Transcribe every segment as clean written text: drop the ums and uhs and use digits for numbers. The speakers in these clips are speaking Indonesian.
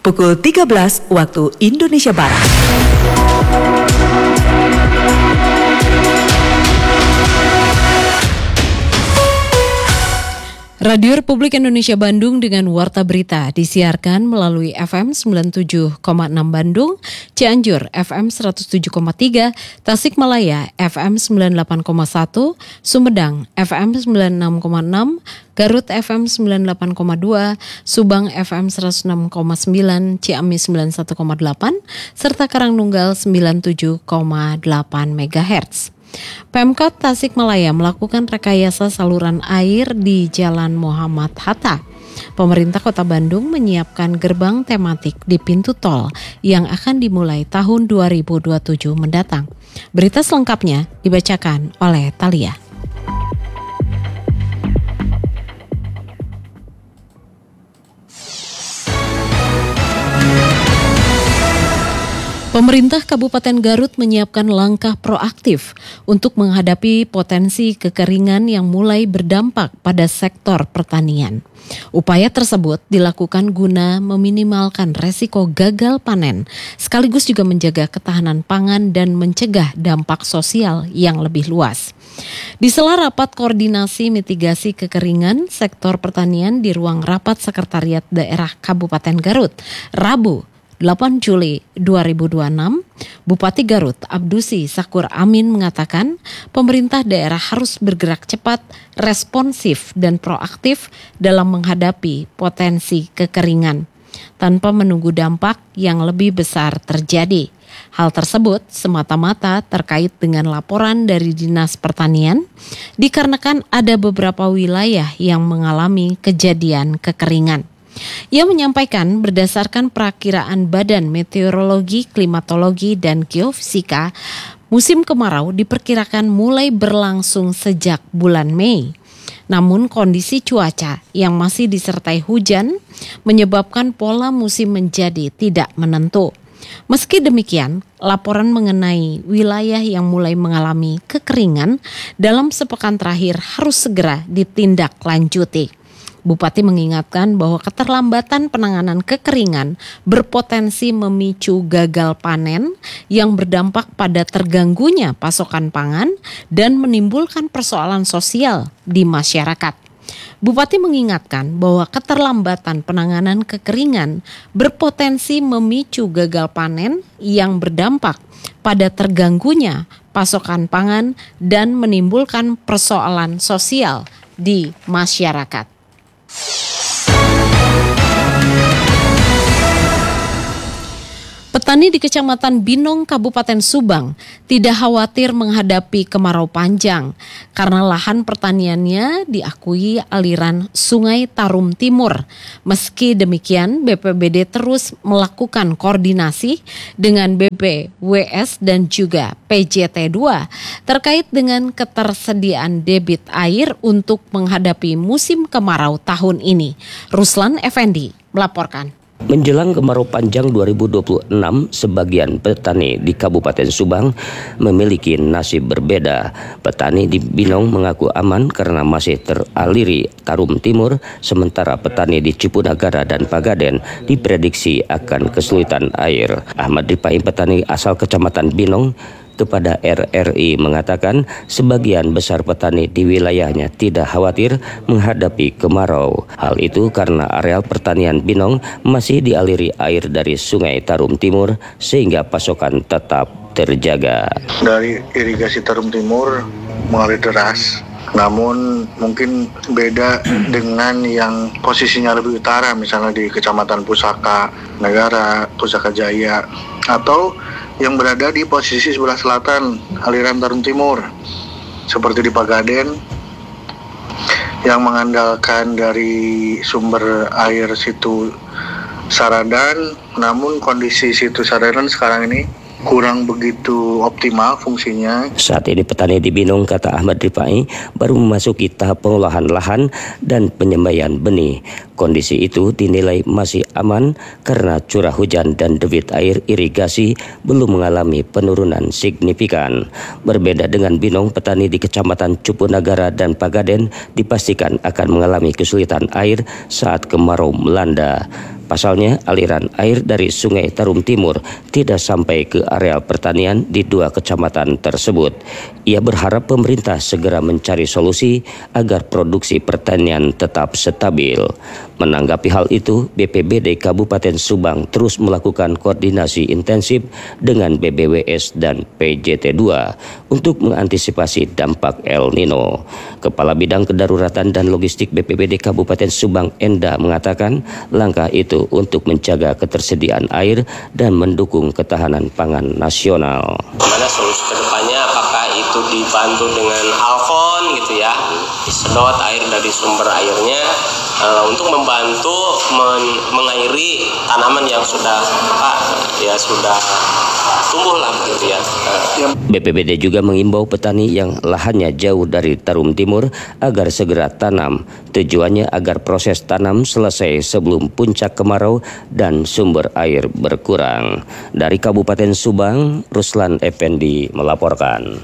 pukul 13 waktu Indonesia Barat. Radio Republik Indonesia Bandung dengan Warta Berita disiarkan melalui FM 97,6 Bandung, Cianjur FM 107,3, Tasikmalaya FM 98,1, Sumedang FM 96,6, Garut FM 98,2, Subang FM 106,9, Ciamis 91,8, serta Karangnunggal 97,8 MHz. Pemkot Tasikmalaya melakukan rekayasa saluran air di Jalan Muhammad Hatta. Pemerintah Kota Bandung menyiapkan gerbang tematik di pintu tol yang akan dimulai tahun 2027 mendatang. Berita selengkapnya dibacakan oleh Thalia. Pemerintah Kabupaten Garut menyiapkan langkah proaktif untuk menghadapi potensi kekeringan yang mulai berdampak pada sektor pertanian. Upaya tersebut dilakukan guna meminimalkan resiko gagal panen, sekaligus juga menjaga ketahanan pangan dan mencegah dampak sosial yang lebih luas. Di sela rapat koordinasi mitigasi kekeringan sektor pertanian di ruang rapat Sekretariat Daerah Kabupaten Garut, Rabu 8 Juli 2026, Bupati Garut Abdusi Sakur Amin mengatakan pemerintah daerah harus bergerak cepat, responsif dan proaktif dalam menghadapi potensi kekeringan tanpa menunggu dampak yang lebih besar terjadi. Hal tersebut semata-mata terkait dengan laporan dari Dinas Pertanian dikarenakan ada beberapa wilayah yang mengalami kejadian kekeringan. Ia menyampaikan berdasarkan perakiraan Badan Meteorologi, Klimatologi, dan Geofisika, musim kemarau diperkirakan mulai berlangsung sejak bulan Mei. Namun kondisi cuaca yang masih disertai hujan menyebabkan pola musim menjadi tidak menentu. Meski demikian, laporan mengenai wilayah yang mulai mengalami kekeringan dalam sepekan terakhir harus segera ditindaklanjuti. Bupati mengingatkan bahwa keterlambatan penanganan kekeringan berpotensi memicu gagal panen yang berdampak pada terganggunya pasokan pangan dan menimbulkan persoalan sosial di masyarakat. Bupati mengingatkan bahwa keterlambatan penanganan kekeringan berpotensi memicu gagal panen yang berdampak pada terganggunya pasokan pangan dan menimbulkan persoalan sosial di masyarakat. Petani di Kecamatan Binong, Kabupaten Subang tidak khawatir menghadapi kemarau panjang karena lahan pertaniannya diakui aliran Sungai Tarum Timur. Meski demikian, BPBD terus melakukan koordinasi dengan BPWS dan juga PJT2 terkait dengan ketersediaan debit air untuk menghadapi musim kemarau tahun ini. Ruslan Effendi melaporkan. Menjelang kemarau panjang 2026, sebagian petani di Kabupaten Subang memiliki nasib berbeda. Petani di Binong mengaku aman karena masih teraliri Tarum Timur, sementara petani di Cipunagara dan Pagaden diprediksi akan kesulitan air. Ahmad Ripai, petani asal Kecamatan Binong, kepada RRI mengatakan sebagian besar petani di wilayahnya tidak khawatir menghadapi kemarau. Hal itu karena areal pertanian Binong masih dialiri air dari Sungai Tarum Timur sehingga pasokan tetap terjaga. Dari irigasi Tarum Timur mengalir deras, namun mungkin beda dengan yang posisinya lebih utara, misalnya di Kecamatan Pusaka Negara, Pusaka Jaya, atau yang berada di posisi sebelah selatan aliran Tarum Timur seperti di Pagaden yang mengandalkan dari sumber air situ Saradan, namun kondisi situ Saradan sekarang ini kurang begitu optimal fungsinya. Saat ini petani di Binong, kata Ahmad Rifai, baru memasuki tahap pengolahan lahan dan penyembaian benih. Kondisi itu dinilai masih aman karena curah hujan dan debit air irigasi belum mengalami penurunan signifikan. Berbeda dengan Binong, petani di Kecamatan Cipunagara dan Pagaden dipastikan akan mengalami kesulitan air saat kemarau melanda. Pasalnya, aliran air dari Sungai Tarum Timur tidak sampai ke areal pertanian di 2 kecamatan tersebut. Ia berharap pemerintah segera mencari solusi agar produksi pertanian tetap stabil. Menanggapi hal itu, BPBD Kabupaten Subang terus melakukan koordinasi intensif dengan BBWS dan PJT2 untuk mengantisipasi dampak El Nino. Kepala Bidang Kedaruratan dan Logistik BPBD Kabupaten Subang Enda mengatakan langkah itu untuk menjaga ketersediaan air dan mendukung ketahanan pangan nasional. Mana solusi kedepannya, apakah itu dibantu dengan alfon gitu ya, disedot air dari sumber airnya untuk membantu mengairi tanaman yang sudah tumbuh lah gitu ya. BPBD juga mengimbau petani yang lahannya jauh dari Tarum Timur agar segera tanam. Tujuannya agar proses tanam selesai sebelum puncak kemarau dan sumber air berkurang. Dari Kabupaten Subang, Ruslan Effendi melaporkan.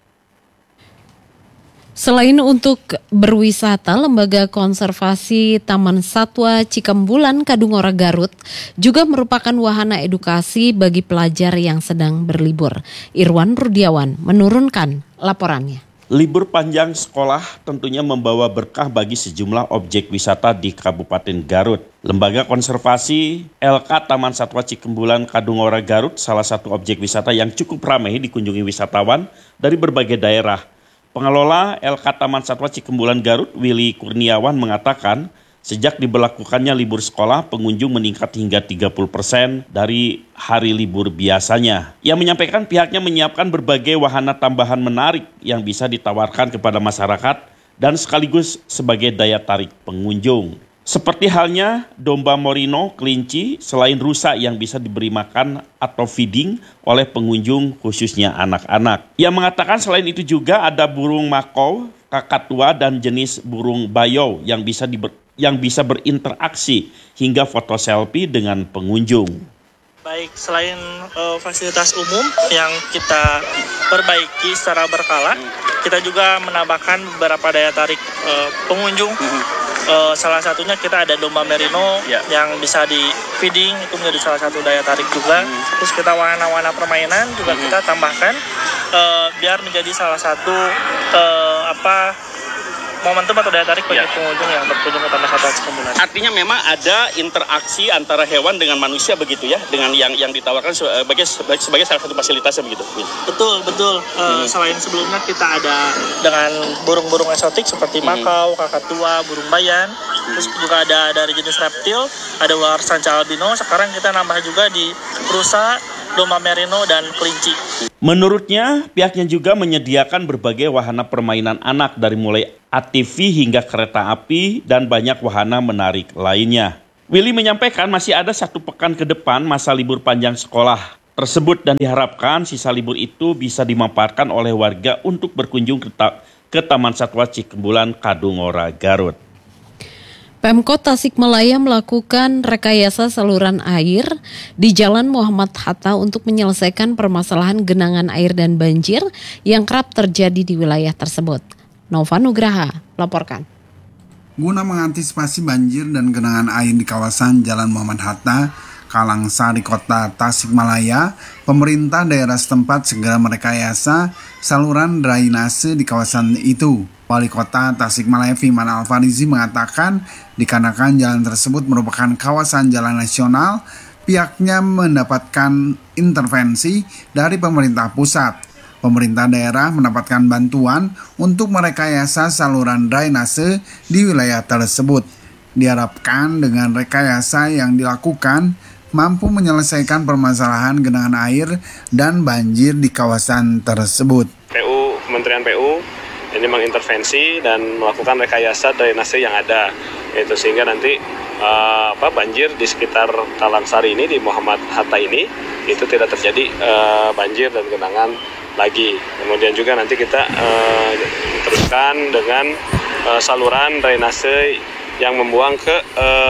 Selain untuk berwisata, Lembaga Konservasi Taman Satwa Cikembulan Kadungora Garut juga merupakan wahana edukasi bagi pelajar yang sedang berlibur. Irwan Rudiawan menurunkan laporannya. Libur panjang sekolah tentunya membawa berkah bagi sejumlah objek wisata di Kabupaten Garut. Lembaga Konservasi LK Taman Satwa Cikembulan Kadungora Garut salah satu objek wisata yang cukup ramai dikunjungi wisatawan dari berbagai daerah. Pengelola LK Taman Satwa Cikembulan Garut, Willy Kurniawan mengatakan, sejak diberlakukannya libur sekolah, pengunjung meningkat hingga 30% dari hari libur biasanya. Ia menyampaikan pihaknya menyiapkan berbagai wahana tambahan menarik yang bisa ditawarkan kepada masyarakat dan sekaligus sebagai daya tarik pengunjung. Seperti halnya domba merino, kelinci, selain rusa yang bisa diberi makan atau feeding oleh pengunjung khususnya anak-anak. Ia mengatakan selain itu juga ada burung makau, kakatua dan jenis burung bayau yang bisa berinteraksi hingga foto selfie dengan pengunjung. Baik, selain fasilitas umum yang kita perbaiki secara berkala, kita juga menambahkan beberapa daya tarik pengunjung. Salah satunya kita ada domba merino yang bisa di feeding, itu menjadi salah satu daya tarik juga. Terus kita wahana-wahana permainan juga kita tambahkan biar menjadi salah satu momentum atau daya tarik bagi pengunjung yang berkunjung ke Taman Satwa Cikembulan. Artinya memang ada interaksi antara hewan dengan manusia begitu ya, dengan yang ditawarkan sebagai salah satu fasilitasnya begitu. Betul. Selain sebelumnya kita ada dengan burung-burung eksotik seperti makau, kakatua, burung bayan. Terus juga ada dari jenis reptil, ada ular sanca albino. Sekarang kita nambah juga di rusa, domba merino dan kelinci. Menurutnya, pihaknya juga menyediakan berbagai wahana permainan anak dari mulai ATV hingga kereta api dan banyak wahana menarik lainnya. Willy menyampaikan masih ada 1 pekan ke depan masa libur panjang sekolah tersebut dan diharapkan sisa libur itu bisa dimanfaatkan oleh warga untuk berkunjung ke Taman Satwa Cikembulan Kadungora Garut. Pemkot Tasikmalaya melakukan rekayasa saluran air di Jalan Muhammad Hatta untuk menyelesaikan permasalahan genangan air dan banjir yang kerap terjadi di wilayah tersebut. Nova Nugraha laporkan. Guna mengantisipasi banjir dan genangan air di kawasan Jalan Muhammad Hatta, Kalangsari, Kota Tasikmalaya, pemerintah daerah setempat segera merekayasa saluran drainase di kawasan itu. Wali Kota Tasikmalaya Fiman Alfarizi mengatakan dikarenakan jalan tersebut merupakan kawasan jalan nasional, pihaknya mendapatkan intervensi dari pemerintah pusat. Pemerintah daerah mendapatkan bantuan untuk merekayasa saluran drainase di wilayah tersebut. Diharapkan dengan rekayasa yang dilakukan mampu menyelesaikan permasalahan genangan air dan banjir di kawasan tersebut. Kementerian PU ini mengintervensi dan melakukan rekayasa drainase yang ada, yaitu sehingga nanti banjir di sekitar Kalangsari ini, di Muhammad Hatta ini, itu tidak terjadi banjir dan genangan lagi. Kemudian juga nanti kita teruskan dengan saluran drainase yang membuang ke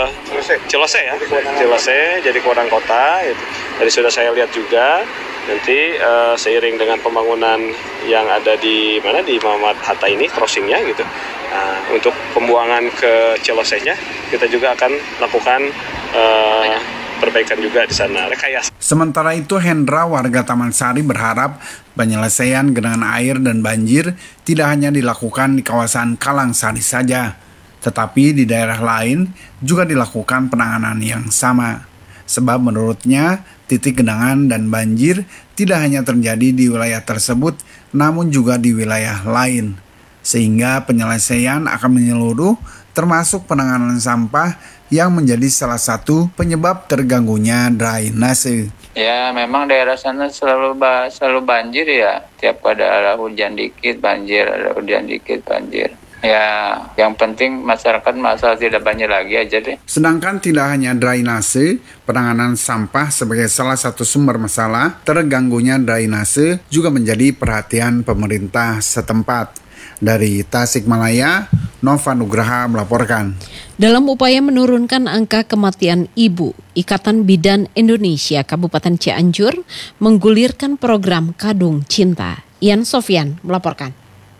Cilose ya, Cilose jadi Kodang Kota. Gitu. Tadi sudah saya lihat juga. Nanti seiring dengan pembangunan yang ada di Muhammad Hatta ini, crossingnya gitu. Untuk pembuangan ke Cilosenya kita juga akan lakukan perbaikan juga di sana, rekayasa. Sementara itu, Hendra, warga Taman Sari, berharap penyelesaian genangan air dan banjir tidak hanya dilakukan di kawasan Kalangsari saja, tetapi di daerah lain juga dilakukan penanganan yang sama. Sebab menurutnya, titik genangan dan banjir tidak hanya terjadi di wilayah tersebut, namun juga di wilayah lain. Sehingga penyelesaian akan menyeluruh, termasuk penanganan sampah yang menjadi salah satu penyebab terganggunya drainase. Ya, memang daerah sana selalu banjir ya. Tiap ada hujan dikit banjir, ada hujan dikit banjir. Ya, yang penting masyarakat masalah tidak banjir lagi aja deh. Sedangkan tidak hanya drainase, penanganan sampah sebagai salah satu sumber masalah, terganggunya drainase juga menjadi perhatian pemerintah setempat. Dari Tasikmalaya, Nova Nugraha melaporkan. Dalam upaya menurunkan angka kematian ibu, Ikatan Bidan Indonesia Kabupaten Cianjur menggulirkan program Kadung Cinta. Ian Sofyan melaporkan.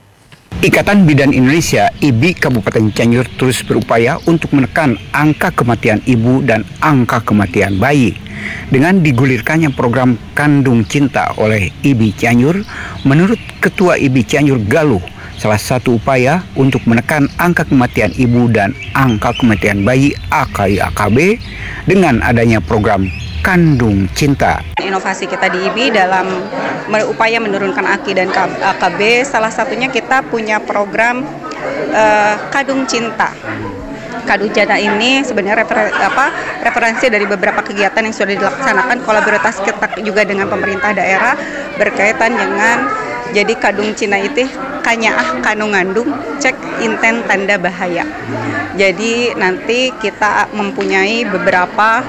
Ikatan Bidan Indonesia IBI Kabupaten Cianjur terus berupaya untuk menekan angka kematian ibu dan angka kematian bayi. Dengan digulirkannya program Kandung Cinta oleh IBI Cianjur, menurut Ketua IBI Cianjur Galuh, salah satu upaya untuk menekan angka kematian ibu dan angka kematian bayi AKI-AKB dengan adanya program Kandung Cinta. Inovasi kita di IBI dalam upaya menurunkan AKI dan AKB, salah satunya kita punya program Kadung Cinta. Kadung Cinta ini sebenarnya referensi dari beberapa kegiatan yang sudah dilaksanakan, kolaborasi kita juga dengan pemerintah daerah berkaitan dengan jadi Kadung Cinta itu kanyaah kanu ngandung cek inten tanda bahaya. Jadi nanti kita mempunyai beberapa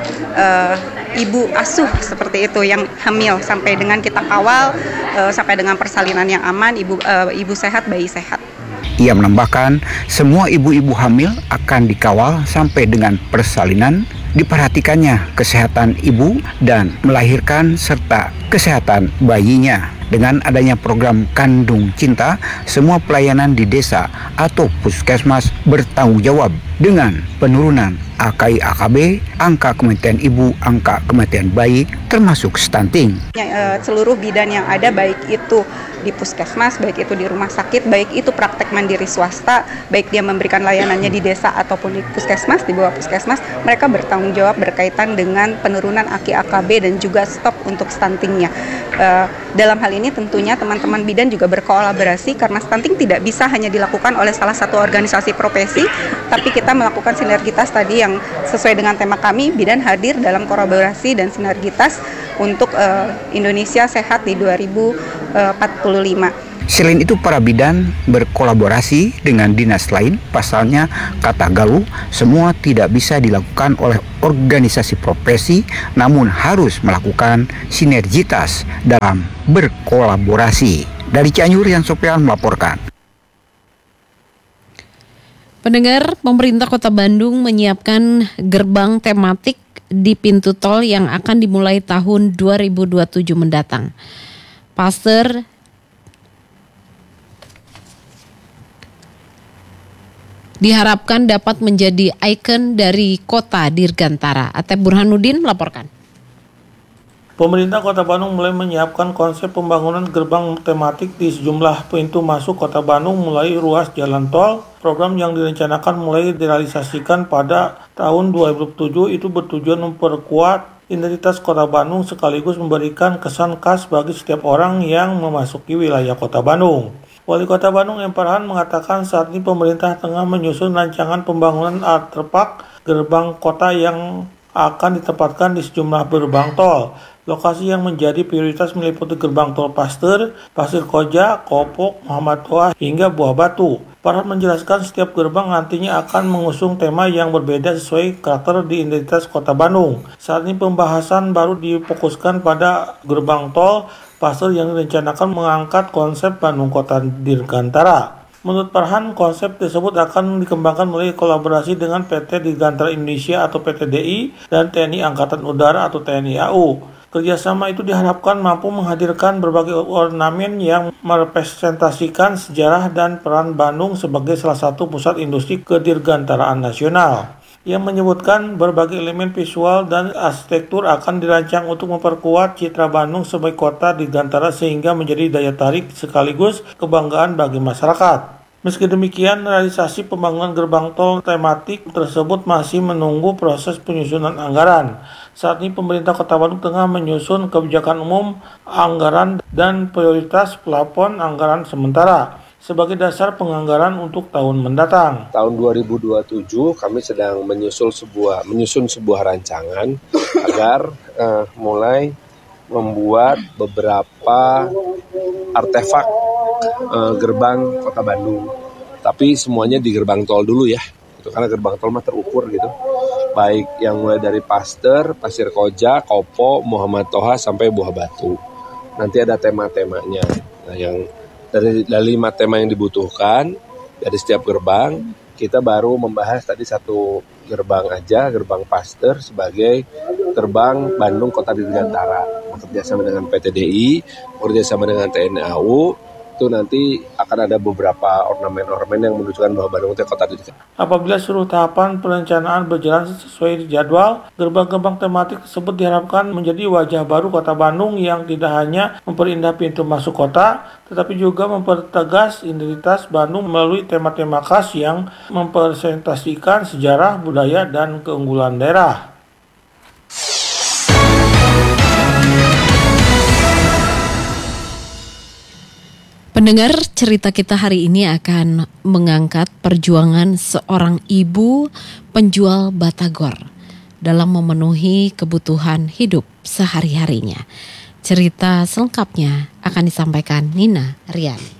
ibu asuh seperti itu yang hamil sampai dengan kita kawal sampai dengan persalinan yang aman, ibu sehat, bayi sehat. Ia menambahkan, semua ibu-ibu hamil akan dikawal sampai dengan persalinan, diperhatikannya kesehatan ibu dan melahirkan serta kesehatan bayinya. Dengan adanya program Kandung Cinta, semua pelayanan di desa atau puskesmas bertanggung jawab dengan penurunan AKI-AKB, angka kematian ibu, angka kematian bayi, termasuk stunting. Seluruh bidan yang ada, baik itu di puskesmas, baik itu di rumah sakit, baik itu praktek mandiri swasta, baik dia memberikan layanannya di desa ataupun di puskesmas, di bawah puskesmas, mereka bertanggung jawab berkaitan dengan penurunan AKI-AKB dan juga stop untuk stuntingnya. Dalam hal ini tentunya teman-teman bidan juga berkolaborasi karena stunting tidak bisa hanya dilakukan oleh salah satu organisasi profesi, tapi kita melakukan sinergitas tadi yang sesuai dengan tema kami, bidan hadir dalam kolaborasi dan sinergitas untuk Indonesia Sehat di 2045. Selain itu, para bidan berkolaborasi dengan dinas lain, pasalnya kata Galuh, semua tidak bisa dilakukan oleh organisasi profesi, namun harus melakukan sinergitas dalam berkolaborasi. Dari Cianjur, Yan Sopian melaporkan. Pendengar, pemerintah Kota Bandung menyiapkan gerbang tematik di pintu tol yang akan dimulai tahun 2027 mendatang. Pastor diharapkan dapat menjadi ikon dari kota Dirgantara. Atep Burhanuddin melaporkan. Pemerintah Kota Bandung mulai menyiapkan konsep pembangunan gerbang tematik di sejumlah pintu masuk Kota Bandung mulai ruas jalan tol. Program yang direncanakan mulai direalisasikan pada tahun 2007 itu bertujuan memperkuat identitas Kota Bandung sekaligus memberikan kesan khas bagi setiap orang yang memasuki wilayah Kota Bandung. Wali Kota Bandung M. Farhan mengatakan saat ini pemerintah tengah menyusun rancangan pembangunan artefak gerbang kota yang akan ditempatkan di sejumlah gerbang tol. Lokasi yang menjadi prioritas meliputi gerbang tol Pasteur, Pasir Koja, Kopok, Muhammad Toha, hingga Buah Batu. Farhan menjelaskan setiap gerbang nantinya akan mengusung tema yang berbeda sesuai karakter di identitas Kota Bandung. Saat ini pembahasan baru difokuskan pada gerbang tol Pasteur yang direncanakan mengangkat konsep Bandung Kota Dirgantara. Menurut Farhan, konsep tersebut akan dikembangkan melalui kolaborasi dengan PT Dirgantara Indonesia atau PT DI dan TNI Angkatan Udara atau TNI AU. Kerjasama itu diharapkan mampu menghadirkan berbagai ornamen yang merepresentasikan sejarah dan peran Bandung sebagai salah satu pusat industri kedirgantaraan nasional. yang menyebutkan berbagai elemen visual dan arsitektur akan dirancang untuk memperkuat citra Bandung sebagai kota dirgantara sehingga menjadi daya tarik sekaligus kebanggaan bagi masyarakat. Meski demikian, realisasi pembangunan gerbang tol tematik tersebut masih menunggu proses penyusunan anggaran. Saat ini pemerintah Kota Bandung tengah menyusun kebijakan umum, anggaran, dan prioritas plafon anggaran sementara sebagai dasar penganggaran untuk tahun mendatang. Tahun 2027 kami sedang menyusun sebuah rancangan agar mulai membuat beberapa artefak gerbang Kota Bandung. Tapi semuanya di gerbang tol dulu ya. Itu karena gerbang tol mah terukur gitu. Baik yang mulai dari Pasteur, Pasir Koja, Kopo, Muhammad Toha sampai Buah Batu. Nanti ada tema-temanya. Nah, yang dari 5 tema yang dibutuhkan dari setiap gerbang, kita baru membahas tadi satu gerbang aja, gerbang Pasteur sebagai gerbang Bandung Kota Dirgantara. Bekerjasama dengan PT DI, bekerjasama dengan TNI AU, itu nanti akan ada beberapa ornamen-ornamen yang menunjukkan bahwa Bandung itu kota Dirgantara. Apabila seluruh tahapan perencanaan berjalan sesuai jadwal, gerbang-gerbang tematik tersebut diharapkan menjadi wajah baru Kota Bandung yang tidak hanya memperindah pintu masuk kota, tetapi juga mempertegas identitas Bandung melalui tema-tema khas yang mempresentasikan sejarah, budaya, dan keunggulan daerah. Pendengar, cerita kita hari ini akan mengangkat perjuangan seorang ibu penjual batagor dalam memenuhi kebutuhan hidup sehari-harinya. Cerita selengkapnya akan disampaikan Nina Rian.